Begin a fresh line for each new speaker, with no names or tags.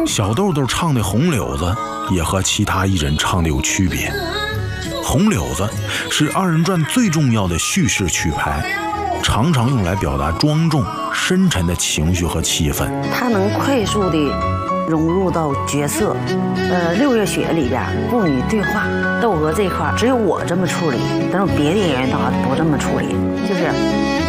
小豆豆唱的《红柳子》也和其他艺人唱的有区别。红柳子是二人转最重要的叙事曲牌，常常用来表达庄重深沉的情绪和气氛。
它能快速地融入到角色。六月雪里边父女对话，窦娥这块只有我这么处理，但是别的演员他不这么处理，就是